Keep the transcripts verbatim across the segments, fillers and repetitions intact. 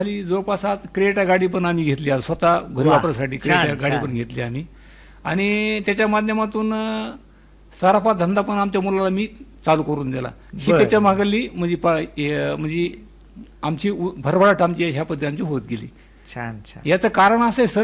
खाली जवळपास आज क्रेटा गाडी पण आम्ही घेतली, आज स्वतः घरी वा, वापरासाठी छान, क्रेटा गाडी छान. पण घेतली आम्ही. आणि त्याच्या माध्यमातून अ, सराफा धंदा पण आमच्या मुलाला मी चालू करून दिला. ही बरं. त्याच्या मागली म्हणजे पा- ए- म्हणजे आमची उ- भरभराट आमची ह्या पद्धतीने होत गेली. छान छान. याचं कारण असं आहे सर,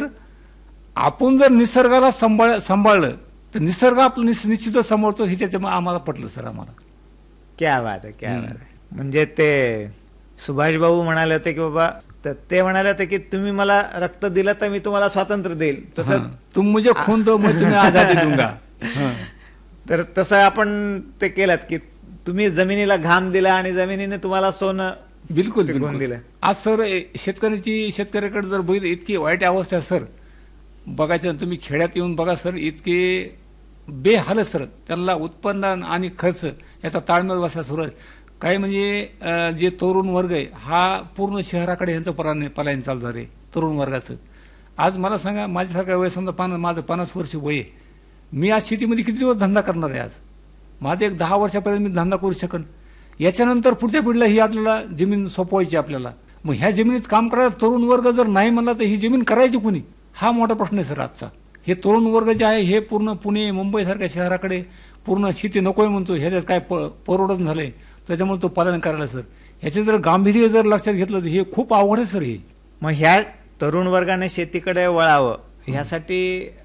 आपण जर निसर्गाला सांभाळ सांभाळलं तर निसर्ग आपलं निस- निश्चितच सांभाळतो, हे त्याच्यामुळे आम्हाला पटलं सर आम्हाला. क्या बात आहे, क्या हम्म. बात आहे. म्हणजे ते सुभाष भाऊ म्हणाले होते की बाबा, तर ते म्हणाले होते की तुम्ही मला रक्त दिलं तर मी तुम्हाला स्वातंत्र्य देईल. तसं हां. तुम मुझे खून दो मैं तुम्हें आजादी दूंगा. हां. तर तसं आपण ते केलं की तुम्ही जमिनीला घाम दिला आणि जमिनीने तुम्हाला सोनं बिलकुल पिकवून बिलकुल दिलं. आज सर ए- शेतकऱ्याची शेतकऱ्याकडे जर बघितलं इतकी वाईट अवस्था आहे सर, बघायचं तुम्ही खेड्यात येऊन बघा सर, इतके बेहाल सर, त्यांना उत्पन्न आणि खर्च याचा ताळमेळ बसा सुरू आहे. काही म्हणजे अं, जे तरुण वर्ग आहे हा पूर्ण शहराकडे यांचं पलायन पलायन चालू झालं आहे तरुण वर्गाचं. आज मला सांगा, माझ्यासारखा वय समजा पान माझं पन्नास वर्ष वय आहे, मी आज शेतीमध्ये किती दिवस धंदा करणार आहे? आज माझं एक दहा वर्षापर्यंत मी धंदा करू शकन. याच्यानंतर पुढच्या पिढीला ही आपल्याला जमीन सोपवायची आपल्याला. मग ह्या जमिनीत काम करायला तरुण वर्ग जर नाही म्हणला तर ही जमीन करायची कुणी? हा मोठा प्रश्न आहे सर आजचा. हे तरुण वर्ग जे आहे हे पूर्ण पुणे मुंबईसारख्या शहराकडे पूर्ण शेती नकोय म्हणतो, ह्याच्यात काय प परवडत झालंय, त्याच्यामुळे तो पालन करायला सर. ह्याचे जर गांभीर्य जर लक्षात घेतलं तर हे खूप अवघड आहे सर. हे मग ह्या तरुण वर्गाने शेतीकडे वळावं ह्यासाठी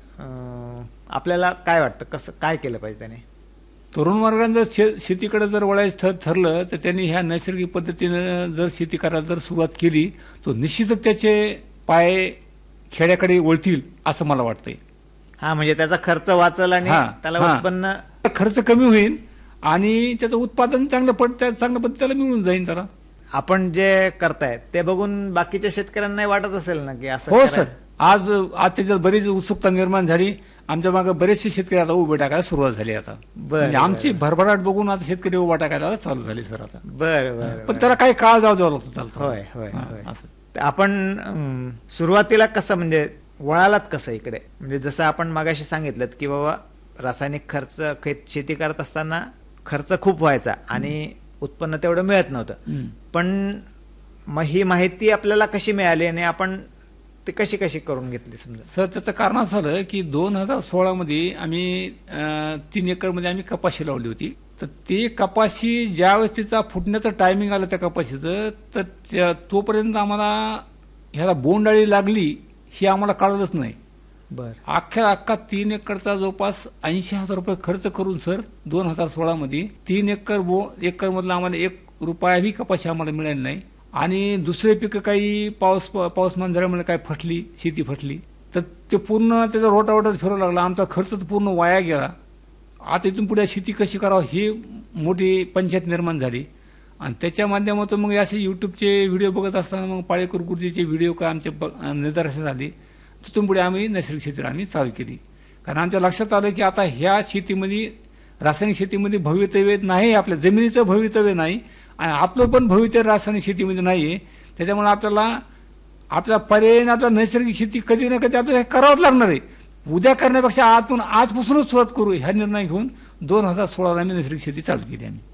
अं, आपल्याला काय वाटतं, कसं काय केलं पाहिजे त्याने? तरुण वर्गाने जर शे शेतीकडे जर वळायचं ठ ठरलं तर त्यांनी ह्या नैसर्गिक पद्धतीनं जर शेती करायला जर सुरुवात केली तर निश्चितच त्याचे पाय खेड्याकडे वळतील असं मला वाटतंय. हा, म्हणजे त्याचा खर्च वाचल आणि हा, त्याला हा. उत्पन्न खर्च कमी होईल आणि त्याचं उत्पादन चांगलं पड चांगल्या पद्धतीला मिळून जाईल त्याला. आपण जे करतायत ते बघून बाकीच्या शेतकऱ्यांना वाटत असेल ना की असं हो करायला. सर, आज आज त्याच्यात बरीच उत्सुकता निर्माण झाली. आमच्या मागे बरेचसे शेतकरी आता उभे टाकायला सुरुवात झाली आता. बरं, म्हणजे आमची बरं. भरभराट बघून आता शेतकरी उभा टाकायला चालू झाले सर आता. बरं बरं पण त्याला काही काळ जाऊ द्यावा लागतो चालतो. होय होय हा, होय. असं. तर आपण अं, सुरुवातीला कसं म्हणजे वळालात कसं इकडे? म्हणजे जसं आपण मागाशी सांगितलं की बाबा रासायनिक खर्च खेत शेती करत असताना खर्च खूप व्हायचा आणि उत्पन्न तेवढं मिळत नव्हतं. हम्म. पण मग ही माहिती आपल्याला कशी मिळाली आणि आपण ती कशी कशी करून घेतली समजा? सर त्याचं कारण असं झालं की दोन हजार सोळामध्ये आम्ही अं, तीन एकरमध्ये आम्ही कपाशी लावली होती. तर ते कपाशी ज्यावेळेस तिचा फुटण्याचं टायमिंग आलं त्या कपाशीचं, तर त्या- तोपर्यंत आम्हाला ह्याला बोंडाळी लागली हे आम्हाला कळलंच नाही. बर अख्ख्या अख्खा तीन एकरचा जवळपास ऐंशी हजार रुपये खर्च करून सर दोन हजार सोळामध्ये तीन एकर बो एकर मधला आम्हाला एक रुपया बी कपाशी आम्हाला मिळाली नाही. आणि दुसरे पिकं काही पाऊस पाऊसमान झाल्यामुळे काय फटली, शेती फटली, तर ते पूर्ण त्याचा रोटावटाच फिरावं लागला. आमचा खर्च तर पूर्ण वाया गेला. आता इथून पुढे शेती कशी करावं ही मोठी पंचायत निर्माण झाली. आणि त्याच्या माध्यमातून मग असे यूट्यूबचे व्हिडिओ बघत असताना मग पाळेकर गुरुजीचे व्हिडिओ काय आमचे निदर्शनास आले. तिथून पुढे आम्ही नैसर्गिक शेती आम्ही चालू केली. कारण आमच्या लक्षात आलं की आता ह्या शेतीमध्ये रासायनिक शेतीमध्ये भवितव्य नाही, आपल्या जमिनीचं भवितव्य नाही आणि आपलं पण भवितव्य रासायनिक शेतीमध्ये नाही आहे. त्याच्यामुळे आपल्याला आपल्या पर्यायीने आपल्या नैसर्गिक शेती कधी ना कधी आपल्याला करावंच लागणार आहे. उद्या करण्यापेक्षा आजून आजपासूनच सुरुवात करू हा निर्णय घेऊन दोन हजार सोळाला आम्ही नैसर्गिक शेती चालू केली. आम्ही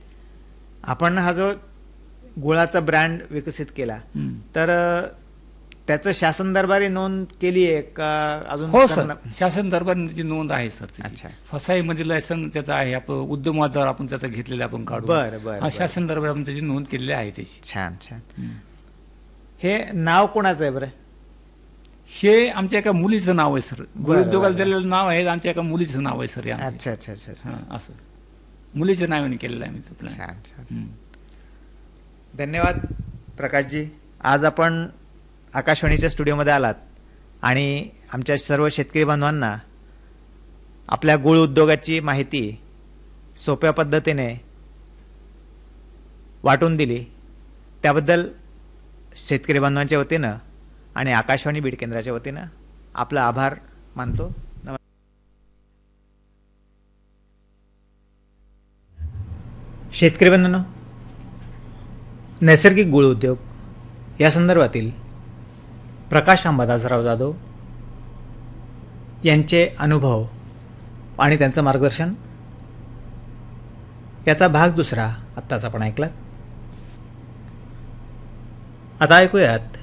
आपण हा जो गुळाचा ब्रँड विकसित केला हम्म. तर अ, त्याचं शासन दरबारी नोंद केली आहे का अजून? हो सर, करणार? शासन दरबाराची नोंद आहे सर त्याची. अच्छा. फसाईमध्ये लायसन त्याचं आहे, आपण उद्यमाद्वारे आपण त्याचा घेतलेला आपण काढू. बरं, बरं, हा, बरं. शासन दरबार आपण त्याची नोंद केलेली आहे त्याची. छान छान. हम्म. हे नाव कोणाचं आहे बरं? हे आमच्या एका मुलीचं नाव आहे सर. गुळ उद्योगाला बरं. दिलेलं नाव आहे, आमच्या एका मुलीचं नाव आहे सर. हे आमच्या. अच्छा अच्छा अच्छा अच्छा. हा, असं मुलीच्या नावाने केलेलं आहे आम्ही ते plan. छान छान. हम्म. धन्यवाद प्रकाशजी. आज आपण आकाशवाणीच्या स्टुडिओमध्ये आलात आणि आमच्या सर्व शेतकरी बांधवांना आपल्या गुळ उद्योगाची माहिती सोप्या पद्धतीने वाटून दिली. त्याबद्दल शेतकरी बांधवांच्या वतीनं आणि आकाशवाणी बीड केंद्राच्या वतीनं आपला आभार मानतो. नमस्कार. शेतकरी बंधूंनो, नैसर्गिक गुळ उद्योग या संदर्भातील प्रकाश अंबादासराव जाधव यांचे अनुभव आणि त्यांचं मार्गदर्शन याचा भाग दुसरा आत्ताच आपण ऐकला. आता ऐकूयात